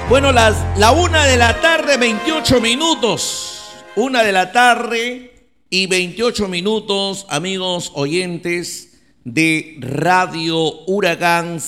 Bueno, la 1 de la tarde, 28 minutos. 1 de la tarde y 28 minutos, amigos oyentes de Radio Huracán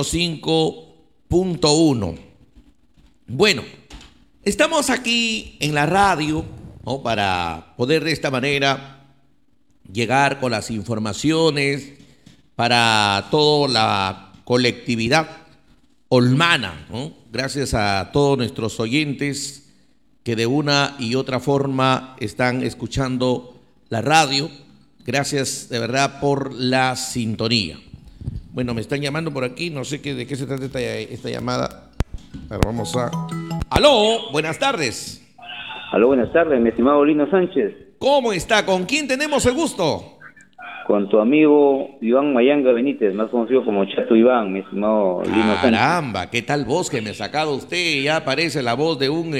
105.1. Bueno, estamos aquí en la radio, ¿no?, para poder de esta manera llegar con las informaciones para toda la colectividad olmana, ¿no? Gracias a todos nuestros oyentes que de una y otra forma están escuchando la radio. Gracias de verdad por la sintonía. Bueno, me están llamando por aquí, no sé de qué se trata esta llamada. Pero vamos a... ¡Aló! Buenas tardes. Aló, buenas tardes, mi estimado Lino Sánchez. ¿Cómo está? ¿Con quién tenemos el gusto? Con tu amigo Iván Mayanga Benítez, más conocido como Chato Iván, mi estimado Lino Sánchez. Caramba, qué tal voz que me ha sacado usted. Ya parece la voz de un,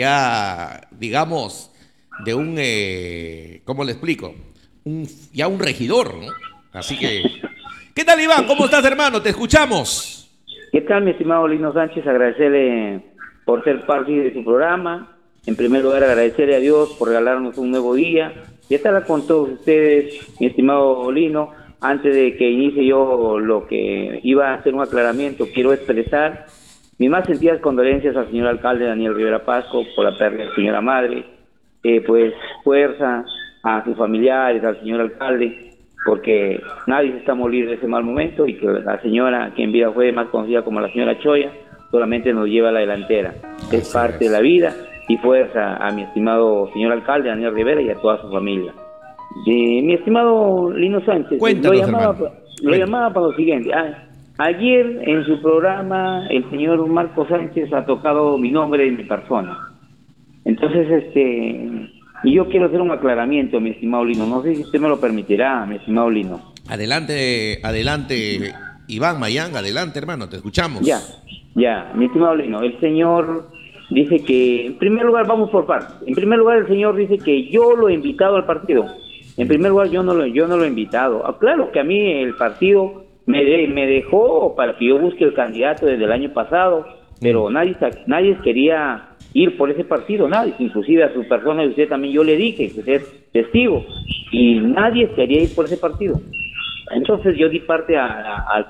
¿cómo le explico? Ya un regidor, ¿no? Así que, ¿qué tal, Iván? ¿Cómo estás, hermano? Te escuchamos. ¿Qué tal, mi estimado Lino Sánchez? Agradecerle por ser parte de su programa. En primer lugar, agradecerle a Dios por regalarnos un nuevo día. Y estar con todos ustedes, mi estimado Lino. Antes de que inicie yo lo que iba a hacer un aclaramiento, quiero expresar mis más sentidas condolencias al señor alcalde Daniel Rivera Pasco por la pérdida de su señora madre. Pues fuerza a sus familiares, al señor alcalde, porque nadie se está moliendo de ese mal momento, y que la señora, que en vida fue más conocida como la señora Choya, solamente nos lleva a la delantera. Es parte de la vida. Y fuerza a mi estimado señor alcalde Daniel Rivera y a toda su familia. Mi estimado Lino Sánchez, Cuéntanos, lo llamaba para lo siguiente. Ayer en su programa el señor Marco Sánchez ha tocado mi nombre y mi persona. Entonces, y yo quiero hacer un aclaramiento, mi estimado Lino. No sé si usted me lo permitirá, mi estimado Lino. Adelante, Iván Mayanga, adelante, hermano, te escuchamos. Ya, mi estimado Lino, el señor dice que, en primer lugar, vamos por partes. En primer lugar, el señor dice que yo lo he invitado al partido. En primer lugar, yo no lo he invitado. Claro que a mí el partido me dejó para que yo busque el candidato desde el año pasado, pero nadie quería ir por ese partido, nadie, inclusive a su persona, y usted también, yo le dije, que usted es testigo, y nadie quería ir por ese partido. Entonces yo di parte al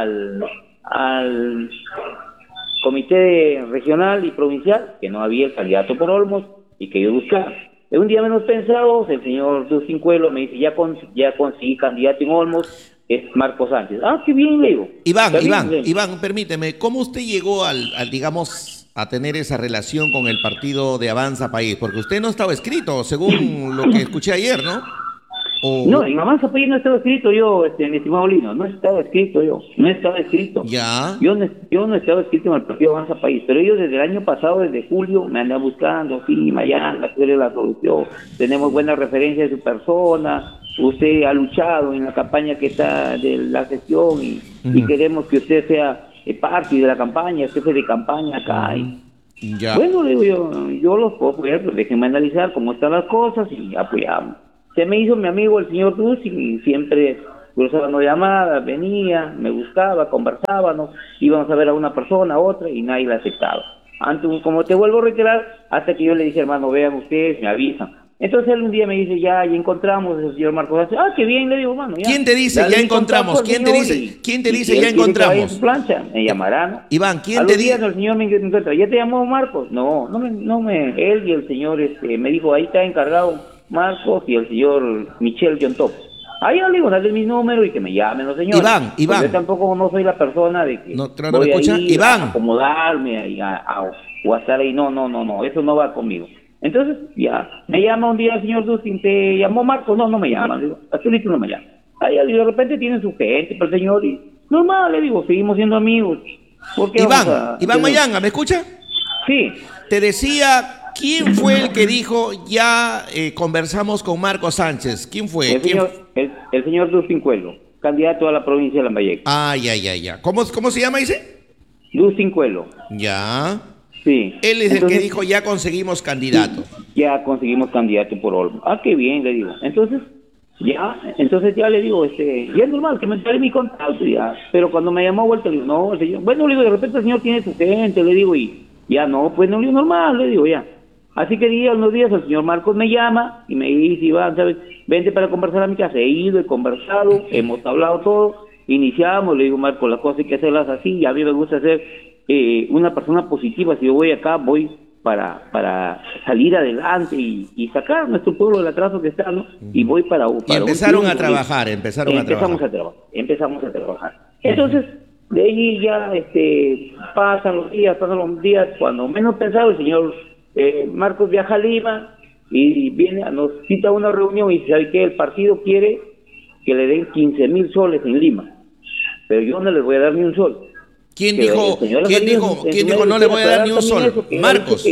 comité regional y provincial, que no había el candidato por Olmos y que yo buscaba. Un día menos pensado, el señor Dustin Cuelo me dice, ya conseguí candidato en Olmos, es Marco Sánchez. Qué bien, le digo. Iván, permíteme, ¿cómo usted llegó digamos, a tener esa relación con el partido de Avanza País? Porque usted no estaba escrito, según lo que escuché ayer, ¿no? No, en Avanza País no estaba escrito yo, mi estimado Lino, no estaba escrito. Ya. Yo no estaba escrito en el partido Avanza País, pero ellos desde el año pasado, desde julio, me andan buscando, sí, Mayanga, tú eres la solución, tenemos buena referencia de su persona, usted ha luchado en la campaña que está de la gestión y queremos que usted sea parte de la campaña, jefe de campaña acá. Ya. Bueno, le digo yo los puedo apoyar, pero déjenme analizar cómo están las cosas y apoyamos. Se me hizo mi amigo el señor Dussi, y siempre cruzábamos llamadas, venía, me buscaba, conversábamos, íbamos a ver a una persona, a otra, y nadie la aceptaba. Antes, como te vuelvo a reiterar, hasta que yo le dije, hermano, vean ustedes, me avisan. Entonces él un día me dice, ya encontramos al señor Marcos Sánchez. Qué bien, le digo, mano. ¿Quién te dice, ya encontramos? ¿Quién te dice, ya encontramos? Plancha, me llamará, ¿no? Iván, ¿quién te dice? El señor me encuentra, ¿ya te llamó Marcos? No, él y el señor me dijo, ahí está encargado Marcos y el señor Michel John Top. Ya le digo, dale mi número y que me llamen los señores. Iván. Yo tampoco no soy la persona de que voy a ir Iván, a acomodarme o a estar ahí. No, eso no va conmigo. Entonces, ya, me llama un día el señor Dustin, ¿te llamó Marcos? No me llama, le digo, hasta ahorita no me llama. De repente tiene su gente, pero el señor, y normal, le digo, seguimos siendo amigos. Iván Mayanga, ¿me escucha? Sí. Te decía... ¿Quién fue el que dijo, ya conversamos con Marco Sánchez? ¿Quién fue? El señor Dustin Cuelo, candidato a la provincia de Lambayeque. Ya. ¿Cómo se llama, dice? Dustin Cuelo. Ya. Sí. Él es el que dijo, ya conseguimos candidato. Ya conseguimos candidato por Olmo. Qué bien, le digo. Entonces ya le digo, ya es normal que me trae mi contacto, ya. Pero cuando me llamó vuelta, le digo, no, el señor, bueno, le digo, de repente el señor tiene su gente, le digo, y Ya no, pues no, yo normal, le digo ya. Así que día, unos días el señor Marcos me llama y me dice, Iván, ¿sabes? Vente para conversar a mi casa. He ido, he conversado, hemos hablado todo, iniciamos, le digo, Marcos, las cosas hay que hacerlas así, y a mí me gusta ser una persona positiva. Si yo voy acá, voy para salir adelante y sacar a nuestro pueblo del atraso que está, ¿no? Y voy Y empezaron a trabajar, empezamos a trabajar. Entonces, de ahí ya pasan los días, cuando menos pensado el señor Marcos viaja a Lima y viene, nos cita a una reunión y dice, ¿sabe qué? El partido quiere que le den 15,000 soles en Lima, pero yo no les voy a dar ni un sol. ¿Quién dijo no le voy a dar ni un sol? Marcos.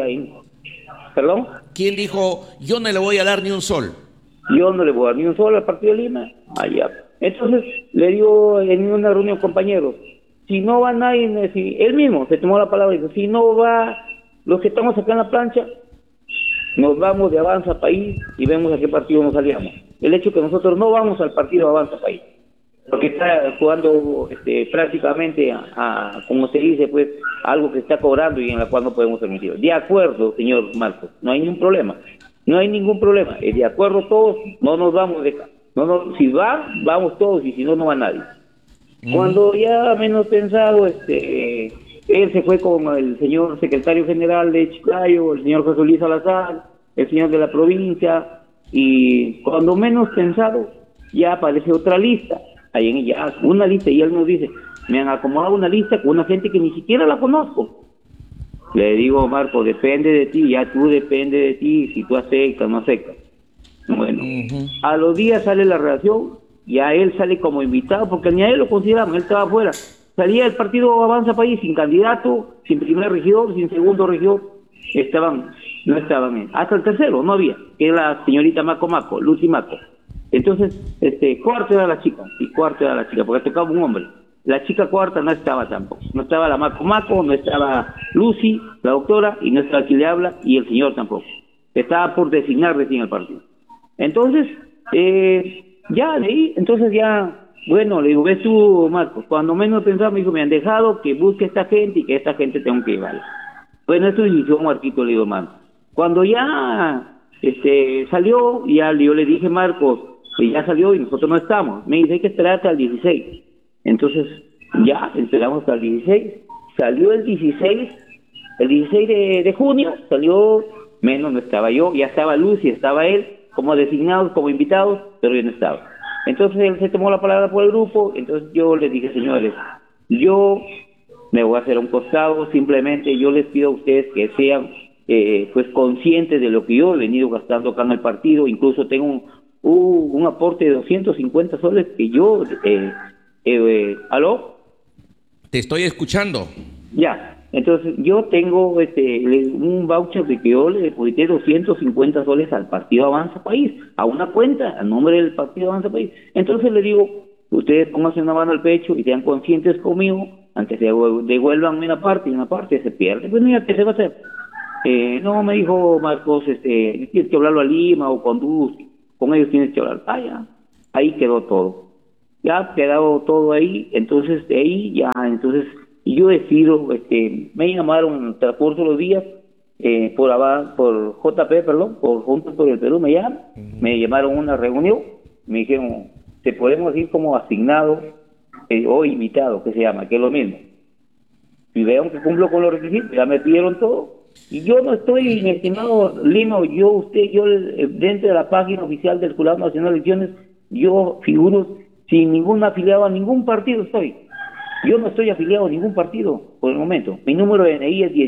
¿Perdón? ¿Quién dijo yo no le voy a dar ni un sol? Yo no le voy a dar ni un sol al partido de Lima. Allá. Entonces le digo en una reunión, compañeros, si no va nadie, si él mismo se tomó la palabra y dijo, si no va los que estamos acá en la plancha, nos vamos de Avanza País y vemos a qué partido nos salíamos. El hecho que nosotros no vamos al partido Avanza País, porque está jugando prácticamente como se dice, pues, algo que está cobrando y en la cual no podemos permitir. De acuerdo, señor Marcos, no hay ningún problema. No hay ningún problema. De acuerdo todos, no nos vamos de acá. Si va, vamos todos, y si no, no va nadie. Cuando ya menos pensado, él se fue con el señor secretario general de Chiclayo, el señor José Luis Salazar, el señor de la provincia, y cuando menos pensado, ya aparece otra lista. Ahí en ella, una lista, y él nos dice, me han acomodado una lista con una gente que ni siquiera la conozco. Le digo, Marco, depende de ti, ya tú depende de ti, si tú aceptas o no aceptas. Bueno, a los días sale la relación, ya él sale como invitado, porque ni a él lo consideramos, él estaba afuera. Salía el partido Avanza País sin candidato, sin primer regidor, sin segundo regidor, no estaban, hasta el tercero, no había, que era la señorita Maco, Lucy Maco. Entonces, cuarto era la chica, porque tocaba un hombre. La chica cuarta no estaba tampoco, no estaba la Maco, no estaba Lucy, la doctora, y no estaba quien le habla, y el señor tampoco. Estaba por designar recién el partido. Entonces, ya de ahí, bueno, le digo, ves tú, Marcos, cuando menos pensaba, me dijo, me han dejado que busque a esta gente y que esta gente tengo que llevarla. Bueno, esto inició Marquito, le digo, Marcos. Cuando ya salió, ya yo le dije, Marcos, que ya salió y nosotros no estamos. Me dice, hay que esperar hasta el 16. Entonces, ya esperamos hasta el 16. Salió el 16 de junio, salió, menos no estaba yo, ya estaba Lucy, estaba él, como designados, como invitados, pero yo no estaba. Entonces él se tomó la palabra por el grupo, entonces yo les dije, señores, yo me voy a hacer a un costado, simplemente yo les pido a ustedes que sean pues conscientes de lo que yo he venido gastando acá en el partido, incluso tengo un aporte de 250 soles que yo, ¿aló? Te estoy escuchando. Ya. Entonces, yo tengo un voucher de que yo le deposité 250 soles al Partido Avanza País, a una cuenta, a nombre del Partido Avanza País. Entonces le digo, ustedes pónganse una mano al pecho y sean conscientes conmigo, antes de devuelvan una parte y una parte se pierde. Pues mira, ¿qué se va a hacer? No, me dijo Marcos, tienes que hablarlo a Lima o con ellos tienes que hablar. Ya, ahí quedó todo. Ya ha quedado todo ahí, entonces de ahí ya, entonces... Y yo decido, me llamaron en el transcurso de los días, por JP, por Juntos por el Perú, me llamaron a una reunión, me dijeron, te podemos ir como asignado o invitado, que se llama, que es lo mismo. Y vean que cumplo con los requisitos, ya me pidieron todo. Y yo no estoy, mi estimado Lino, yo dentro de la página oficial del Jurado Nacional de Elecciones, yo figuro sin ningún afiliado a ningún partido estoy. Yo no estoy afiliado a ningún partido por el momento. Mi número de DNI es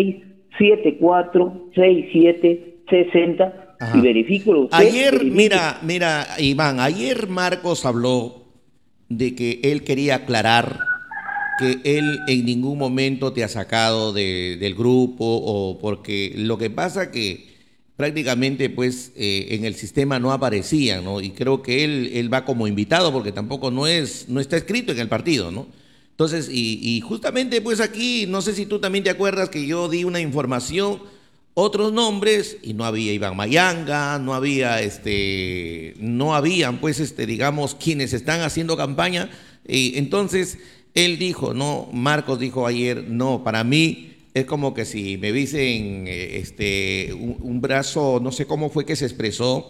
16746760. Y verifícalo usted. Ayer, mira, Iván, ayer Marcos habló de que él quería aclarar que él en ningún momento te ha sacado del grupo, o porque lo que pasa que prácticamente pues en el sistema no aparecían, ¿no? Y creo que él va como invitado porque tampoco no está escrito en el partido, ¿no? Entonces, y justamente pues aquí, no sé si tú también te acuerdas que yo di una información, otros nombres, y no había Iván Mayanga, no habían pues digamos quienes están haciendo campaña. Entonces él dijo, no, Marcos dijo ayer, no, para mí Es como que si me dicen un brazo, no sé cómo fue que se expresó,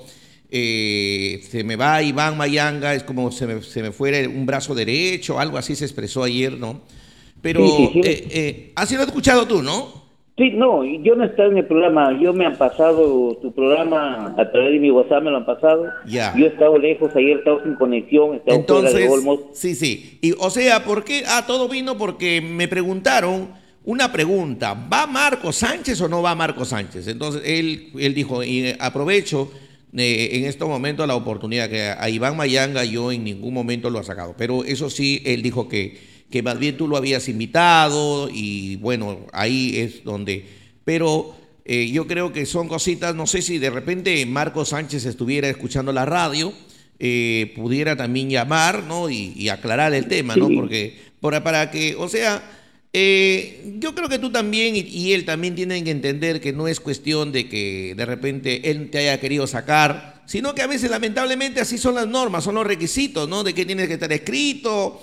se me va Iván Mayanga, es como se me fuera un brazo derecho, algo así se expresó ayer, ¿no? Pero Sí, sí, sí. así lo has escuchado tú, ¿no? Sí, no, yo no he estado en el programa, yo me han pasado tu programa a través de mi WhatsApp, me lo han pasado. Ya. Yo he estado lejos, ayer he estado sin conexión, he estado fuera de Entonces, Olmos. sí, sí. Y, o sea, ¿por qué? Ah, todo vino porque me preguntaron una pregunta. ¿Va Marco Sánchez o no va Marco Sánchez? Entonces, él dijo, y aprovecho en estos momentos la oportunidad que a Iván Mayanga yo en ningún momento lo ha sacado. Pero eso sí, él dijo que más bien tú lo habías invitado y bueno, ahí es donde... Pero yo creo que son cositas, no sé si de repente Marco Sánchez estuviera escuchando la radio, pudiera también llamar, ¿no? Y aclarar el tema, ¿no? Sí, Porque para que, o sea, yo creo que tú también y él también tienen que entender que no es cuestión de que de repente él te haya querido sacar, sino que a veces lamentablemente así son las normas, son los requisitos, ¿no? De que tienes que estar escrito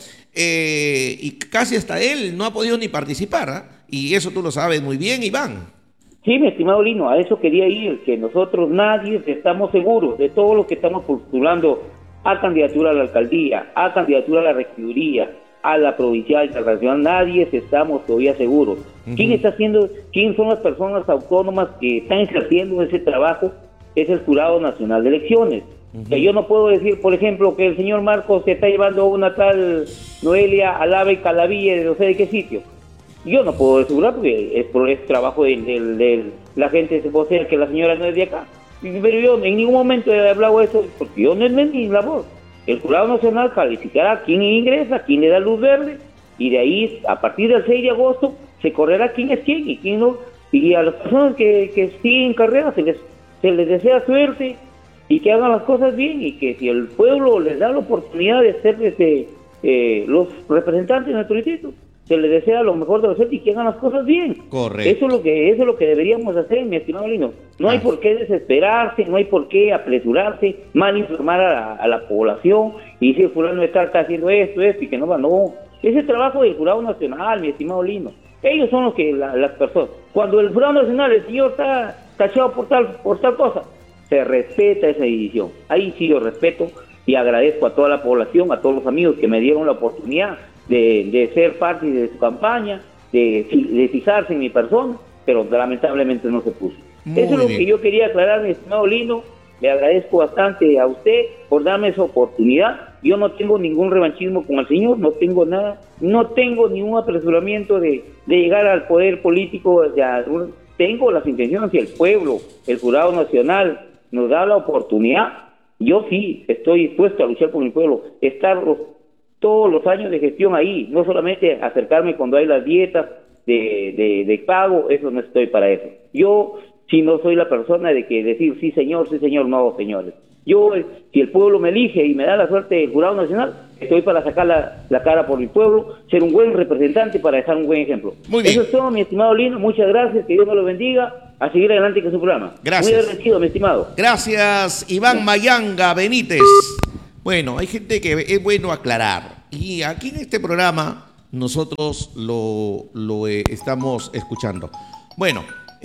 y casi hasta él no ha podido ni participar, ¿ah? Y eso tú lo sabes muy bien, Iván. sí, mi estimado Lino, a eso quería ir, que nosotros nadie estamos seguros de todo lo que estamos postulando a candidatura a la alcaldía, a candidatura a la regiduría, a la provincial, a la nacional, nadie estamos todavía seguros. ¿Quién está haciendo, quién son las personas autónomas que están ejerciendo ese trabajo? Es el Jurado Nacional de Elecciones. Que yo no puedo decir, por ejemplo, que el señor Marcos se está llevando a una tal Noelia Alave Calavilla de no sé de qué sitio. Yo no puedo asegurar porque es trabajo de la gente de vocea que la señora no es de acá. Pero yo en ningún momento he hablado de eso porque yo no es mi labor. El Jurado Nacional calificará quién ingresa, quién le da luz verde y de ahí, a partir del 6 de agosto, se correrá quién es quién y quién no. Y a las personas que siguen carrera se les desea suerte y que hagan las cosas bien y que si el pueblo les da la oportunidad de ser los representantes de nuestro distrito, se les desea lo mejor de los y que hagan las cosas bien. Correcto. Eso es lo que deberíamos hacer, mi estimado Lino. No hay por qué desesperarse, no hay por qué apresurarse, mal informar a la población y decir fulano está haciendo esto y que no va, no. Es el trabajo del Jurado Nacional, mi estimado Lino. Ellos son los que las personas. Cuando el Jurado Nacional, el señor está tachado por tal cosa, se respeta esa decisión. Ahí sí yo respeto y agradezco a toda la población, a todos los amigos que me dieron la oportunidad de ser parte de su campaña, de fijarse en mi persona, pero lamentablemente no se puso. Eso es lo que yo quería aclarar, mi estimado Lino. Le agradezco bastante a usted por darme esa oportunidad. Yo no tengo ningún revanchismo con el señor, no tengo nada, no tengo ningún apresuramiento de llegar al poder político. Tengo las intenciones, si el pueblo, el Jurado Nacional nos da la oportunidad, yo sí estoy dispuesto a luchar por mi pueblo, estar todos los años de gestión ahí, no solamente acercarme cuando hay las dietas de pago, eso no estoy para eso. Yo sí no soy la persona de que decir sí señor, no señores. Yo, si el pueblo me elige y me da la suerte del Jurado Nacional, estoy para sacar la cara por mi pueblo, ser un buen representante para dejar un buen ejemplo. Muy bien. Eso es todo, mi estimado Lino, muchas gracias, que Dios me lo bendiga, a seguir adelante con su programa. Gracias. Muy agradecido, mi estimado. Gracias, Iván Mayanga Benítez. Bueno, hay gente que es bueno aclarar. Y aquí en este programa nosotros lo estamos escuchando. Bueno,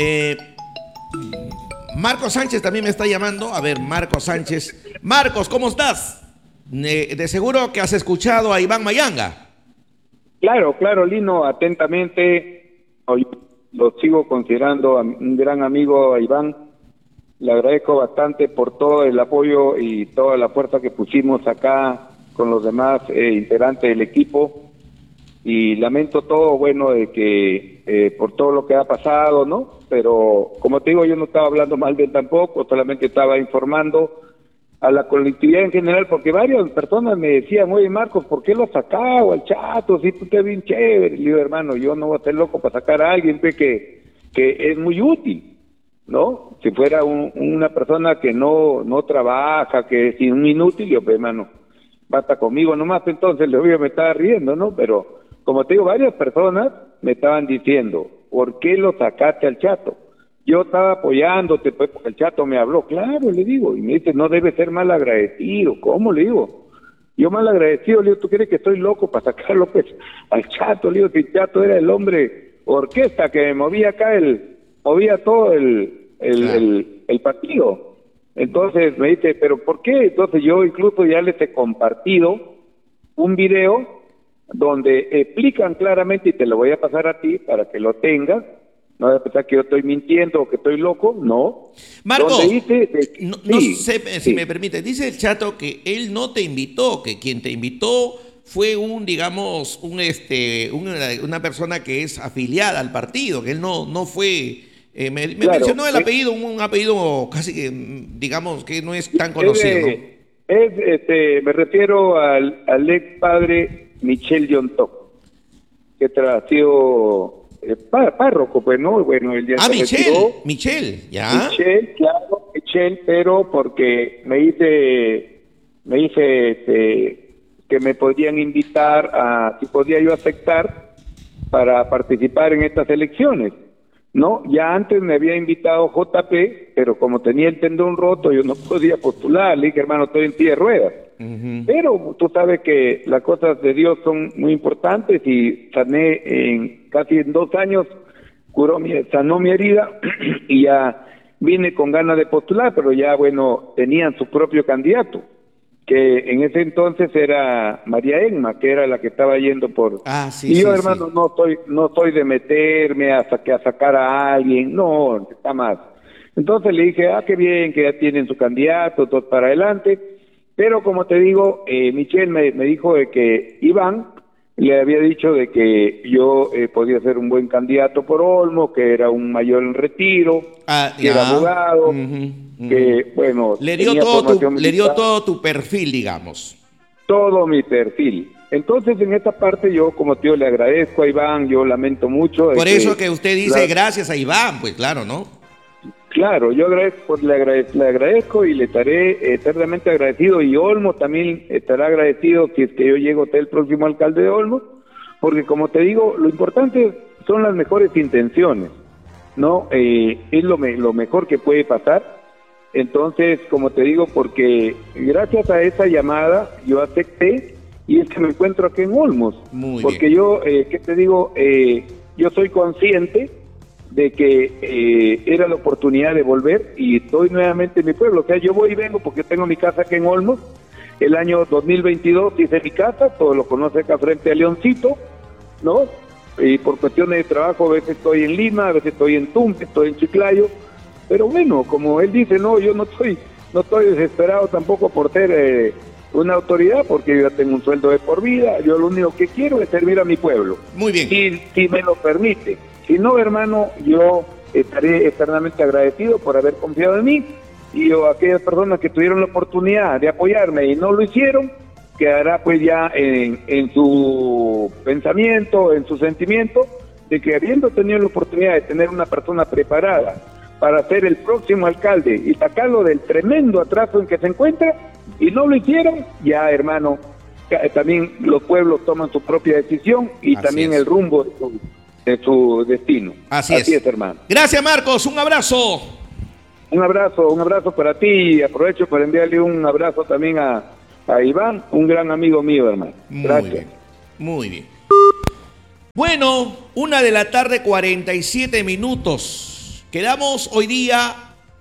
Marcos Sánchez también me está llamando. A ver, Marcos Sánchez. Marcos, ¿cómo estás? De seguro que has escuchado a Iván Mayanga. Claro, Lino, atentamente. Lo sigo considerando un gran amigo a Iván. Le agradezco bastante por todo el apoyo y toda la fuerza que pusimos acá con los demás integrantes del equipo. Y lamento todo, bueno, de que por todo lo que ha pasado, ¿no? Pero, como te digo, yo no estaba hablando mal de él tampoco, solamente estaba informando a la colectividad en general, porque varias personas me decían, oye, Marcos, ¿por qué lo has sacado al Chato? Si tú estás bien chévere. Le digo, hermano, yo no voy a estar loco para sacar a alguien que es muy útil, ¿no? Si fuera una persona que no trabaja, que es un inútil, yo, pues, hermano, basta conmigo nomás. Entonces le digo, me estaba riendo, ¿no? Pero, como te digo, varias personas me estaban diciendo, ¿por qué lo sacaste al Chato? Yo estaba apoyándote, pues, porque el Chato me habló. Claro, le digo, y me dice, no debe ser mal agradecido. ¿Cómo? Le digo, yo mal agradecido, le digo, ¿tú crees que estoy loco para sacarlo, pues, al Chato? Le digo, si el Chato era el hombre orquesta que movía acá movía todo el partido. Entonces me dice, ¿pero por qué? Entonces yo incluso ya les he compartido un video donde explican claramente, y te lo voy a pasar a ti para que lo tengas. No voy a pensar que yo estoy mintiendo o que estoy loco, no. Marcos, donde dice no sé si me permite, dice el chato que él no te invitó, que quien te invitó fue digamos, una persona que es afiliada al partido, que él no fue, me claro, mencionó el apellido, un apellido casi que, digamos, que no es tan conocido, ¿no? Me refiero al ex padre Michel Yontop, que ha sido párroco, pues, ¿no? Bueno, él ya se retiró. Michel, ya. Michel, pero porque me dice que me podían invitar si podía yo aceptar para participar en estas elecciones, ¿no? Ya antes me había invitado JP, pero como tenía el tendón roto, yo no podía postular. Le dije, hermano, estoy en silla de ruedas. Pero tú sabes que las cosas de Dios son muy importantes y sané casi en 2 años, sanó mi herida y ya vine con ganas de postular, pero ya, bueno, tenían su propio candidato, que en ese entonces era María Emma, que era la que estaba yendo por... y yo, hermano, no estoy de meterme a sacar a alguien, no, está más. Entonces le dije, qué bien, que ya tienen su candidato, todo para adelante. Pero como te digo, Michelle me dijo de que Iván le había dicho de que yo podía ser un buen candidato por Olmo, que era un mayor en retiro, que era abogado, que, bueno... Le dio todo tu perfil, digamos. Todo mi perfil. Entonces, en esta parte yo, como tío, le agradezco a Iván, yo lamento mucho... Por eso que usted dice gracias a Iván, pues claro, ¿no? Claro, yo le agradezco y le estaré eternamente agradecido, y Olmo también estará agradecido si es que yo llego a ser el próximo alcalde de Olmo, porque como te digo, lo importante son las mejores intenciones, ¿no? Es lo mejor que puede pasar. Entonces, como te digo, porque gracias a esa llamada yo acepté y es que me encuentro aquí en Olmos. Porque yo, ¿qué te digo? Yo soy consciente de que era la oportunidad de volver y estoy nuevamente en mi pueblo. O sea, yo voy y vengo porque tengo mi casa aquí en Olmos. El año 2022 hice mi casa, todos lo conocen acá frente a Leoncito, ¿no? Y por cuestiones de trabajo a veces estoy en Lima, a veces estoy en Tumbe, estoy en Chiclayo. Pero bueno, como él dice, no, yo no estoy desesperado tampoco por ser una autoridad, porque yo ya tengo un sueldo de por vida. Yo lo único que quiero es servir a mi pueblo. Muy bien. Si me lo permite. Si no, hermano, yo estaré eternamente agradecido por haber confiado en mí, y aquellas personas que tuvieron la oportunidad de apoyarme y no lo hicieron, quedará pues ya en su pensamiento, en su sentimiento, de que habiendo tenido la oportunidad de tener una persona preparada para ser el próximo alcalde y sacarlo del tremendo atraso en que se encuentra, y no lo hicieron, ya, hermano, también los pueblos toman su propia decisión y también el rumbo de su destino. Así es, hermano. Gracias, Marcos, un abrazo. Un abrazo para ti, y aprovecho para enviarle un abrazo también a Iván, un gran amigo mío, hermano. Gracias. Muy bien. Bueno, 1:47 PM. Quedamos hoy día,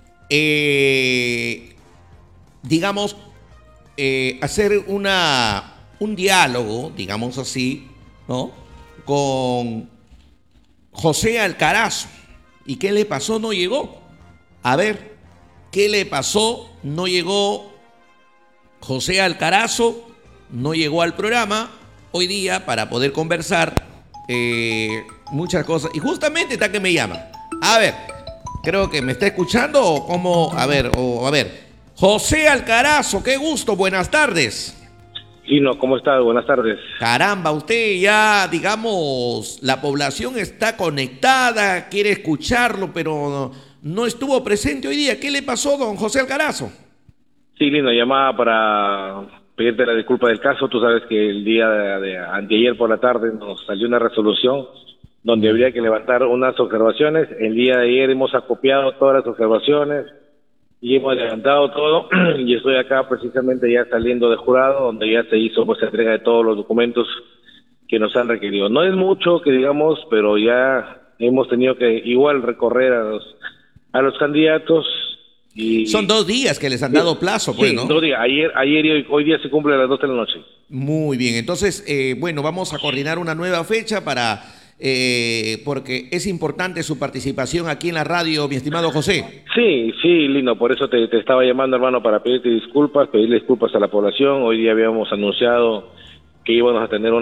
digamos, hacer un diálogo, digamos así, ¿no? Con José Alcarazo. ¿Y qué le pasó? No llegó. A ver, ¿qué le pasó? No llegó José Alcarazo, no llegó al programa hoy día para poder conversar muchas cosas. Y justamente está que me llama. A ver, creo que me está escuchando o cómo. A ver. José Alcarazo, qué gusto, buenas tardes. Lino, ¿cómo estás? Buenas tardes. Caramba, usted ya, digamos, la población está conectada, quiere escucharlo, pero no estuvo presente hoy día. ¿Qué le pasó, don José Alcarazo? Sí, Lino, llamaba para pedirte la disculpa del caso. Tú sabes que el día de anteayer por la tarde nos salió una resolución donde habría que levantar unas observaciones. El día de ayer hemos acopiado todas las observaciones y hemos levantado todo, y estoy acá precisamente ya saliendo de jurado, donde ya se hizo pues entrega de todos los documentos que nos han requerido. No es mucho que digamos, pero ya hemos tenido que igual recorrer a los candidatos. Y son 2 días que les han dado plazo, pues, sí, ¿no? 2 días. Ayer y hoy día se cumple a las 12 de la noche. Muy bien, entonces, bueno, vamos a coordinar una nueva fecha para, porque es importante su participación aquí en la radio, mi estimado José. Sí, Lino, por eso te estaba llamando, hermano, para pedirte disculpas, pedirle disculpas a la población. Hoy día habíamos anunciado que íbamos a tener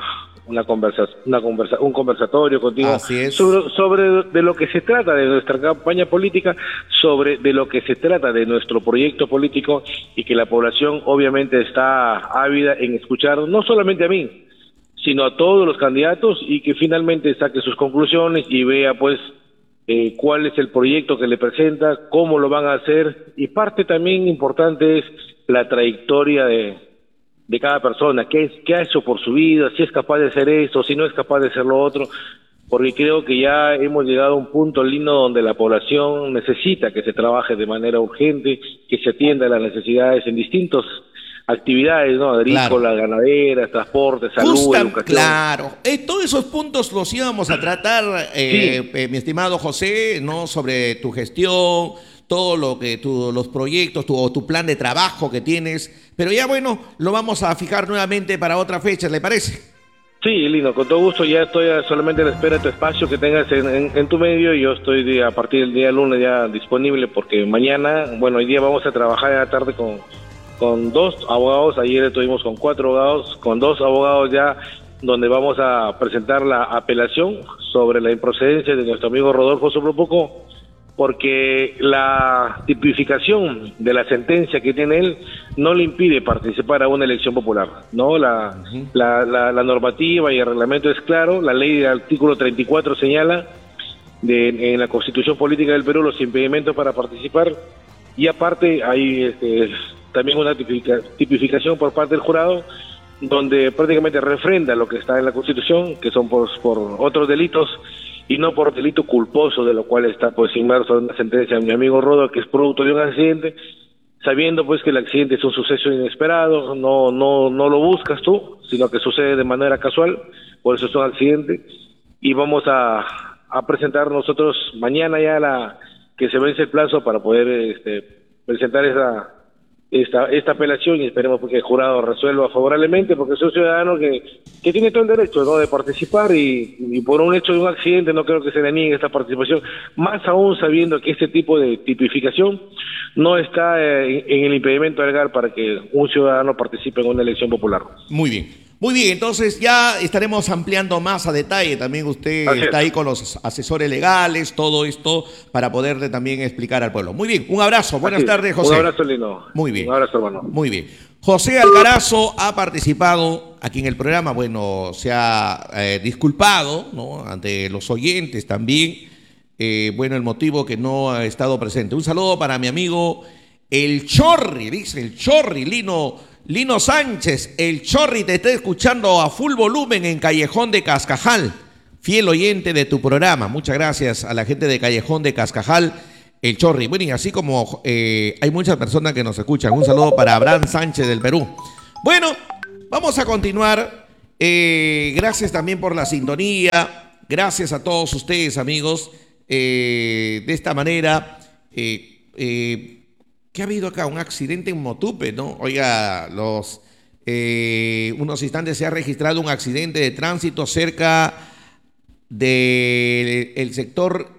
un conversatorio contigo. Así es. sobre de lo que se trata de nuestra campaña política, sobre de lo que se trata de nuestro proyecto político, y que la población obviamente está ávida en escuchar no solamente a mí, sino a todos los candidatos, y que finalmente saque sus conclusiones y vea pues cuál es el proyecto que le presenta, cómo lo van a hacer, y parte también importante es la trayectoria de cada persona, qué ha hecho por su vida, si es capaz de hacer esto, si no es capaz de hacer lo otro, porque creo que ya hemos llegado a un punto, Lino, donde la población necesita que se trabaje de manera urgente, que se atienda a las necesidades en distintas actividades, ¿no? Agrícolas, ganaderas, transporte, salud, educación. Claro, todos esos puntos los íbamos a tratar, mi estimado José, ¿no? Sobre tu gestión, todo lo que los proyectos, tu plan de trabajo que tienes, pero ya bueno, lo vamos a fijar nuevamente para otra fecha, ¿le parece? Sí, Lino, con todo gusto. Ya estoy solamente a la espera de tu espacio que tengas en tu medio, y yo estoy a partir del día lunes ya disponible, porque mañana, bueno, hoy día vamos a trabajar en la tarde con 2 abogados. Ayer estuvimos con 4 abogados, con 2 abogados ya, donde vamos a presentar la apelación sobre la improcedencia de nuestro amigo Rodolfo Sopropoco, porque la tipificación de la sentencia que tiene él no le impide participar a una elección popular, ¿no? La normativa y el reglamento es claro. La ley del artículo 34 señala en la Constitución Política del Perú los impedimentos para participar, y aparte hay también una tipificación por parte del jurado, donde prácticamente refrenda lo que está en la Constitución, que son por otros delitos, y no por delito culposo, de lo cual está pues inmerso en una sentencia de mi amigo Rodo, que es producto de un accidente, sabiendo pues que el accidente es un suceso inesperado, no lo buscas tú, sino que sucede de manera casual, por eso es un accidente. Y vamos a presentar nosotros mañana ya que se vence el plazo para poder presentar esta apelación, y esperemos que el jurado resuelva favorablemente, porque soy un ciudadano que tiene todo el derecho, ¿no?, de participar, y por un hecho de un accidente no creo que se le niegue esta participación, más aún sabiendo que este tipo de tipificación no está en el impedimento legal para que un ciudadano participe en una elección popular. Muy bien, entonces ya estaremos ampliando más a detalle. También usted está ahí con los asesores legales, todo esto, para poderle también explicar al pueblo. Muy bien, un abrazo. Buenas tardes, José. Un abrazo, Lino. Muy bien. Un abrazo, hermano. Muy bien. José Algarazo ha participado aquí en el programa. Bueno, se ha disculpado, ¿no?, ante los oyentes también. Bueno, el motivo que no ha estado presente. Un saludo para mi amigo El Chorri, dice El Chorri, Lino Sánchez. El Chorri te está escuchando a full volumen en Callejón de Cascajal, fiel oyente de tu programa. Muchas gracias a la gente de Callejón de Cascajal, El Chorri. Bueno, y así como hay muchas personas que nos escuchan, un saludo para Abraham Sánchez del Perú. Bueno, vamos a continuar. Gracias también por la sintonía. Gracias a todos ustedes, amigos. De esta manera, ¿qué ha habido acá? Un accidente en Motupe, ¿no? Oiga, unos instantes se ha registrado un accidente de tránsito cerca del sector